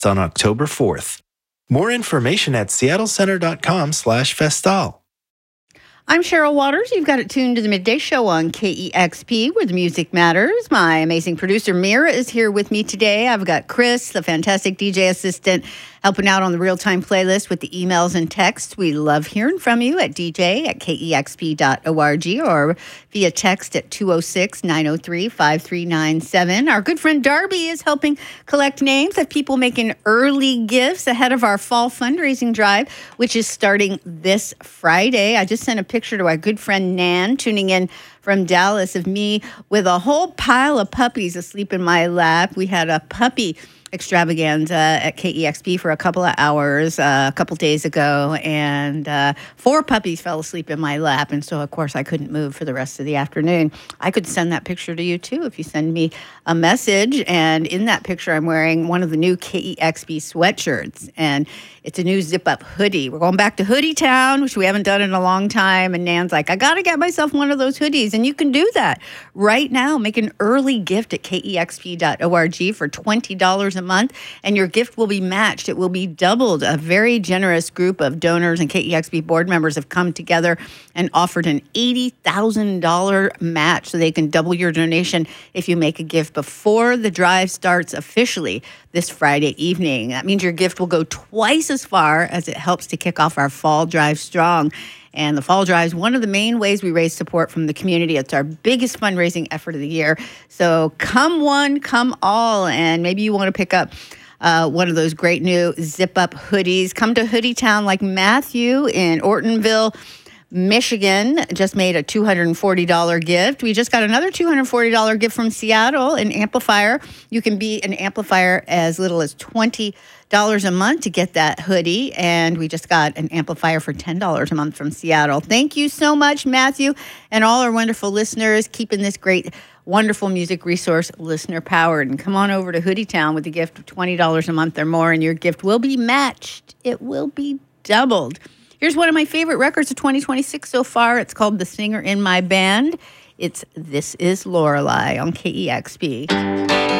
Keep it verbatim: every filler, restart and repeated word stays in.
on October fourth. More information at seattlecenter.com slash festal. I'm Cheryl Waters. You've got it tuned to the Midday Show on K E X P, where the music matters. My amazing producer, Mira, is here with me today. I've got Chris, the fantastic D J assistant, helping out on the real-time playlist with the emails and texts. We love hearing from you at d j at k e x p dot org or via text at two oh six, nine oh three, five three nine seven. Our good friend Darby is helping collect names of people making early gifts ahead of our fall fundraising drive, which is starting this Friday. I just sent a picture to our good friend Nan, tuning in from Dallas, of me with a whole pile of puppies asleep in my lap. We had a puppy extravaganza at K E X P for a couple of hours uh, a couple days ago, and uh, four puppies fell asleep in my lap, and so, of course, I couldn't move for the rest of the afternoon. I could send that picture to you, too, if you send me a message, and in that picture, I'm wearing one of the new K E X P sweatshirts, and it's a new zip-up hoodie. We're going back to Hoodie Town, which we haven't done in a long time, and Nan's like, I got to get myself one of those hoodies, and you can do that right now. Make an early gift at k e x p dot org for twenty dollars a month, and your gift will be matched. It will be doubled. A very generous group of donors and K E X P board members have come together and offered an eighty thousand dollars match, so they can double your donation if you make a gift before the drive starts officially this Friday evening. That means your gift will go twice as far as it helps to kick off our fall drive strong. And the Fall Drive is one of the main ways we raise support from the community. It's our biggest fundraising effort of the year. So come one, come all. And maybe you want to pick up uh, one of those great new zip-up hoodies. Come to Hoodie Town like Matthew in Ortonville, Michigan. Just made a two hundred forty dollars gift. We just got another two hundred forty dollars gift from Seattle, an amplifier. You can be an amplifier as little as twenty dollars a month to get that hoodie. And we just got an amplifier for ten dollars a month from Seattle. Thank you so much, Matthew, and all our wonderful listeners, keeping this great, wonderful music resource listener-powered. And come on over to Hoodie Town with a gift of twenty dollars a month or more, and your gift will be matched. It will be doubled. Here's one of my favorite records of twenty twenty-six so far. It's called The Singer in My Band. It's This Is Lorelei on K E X P.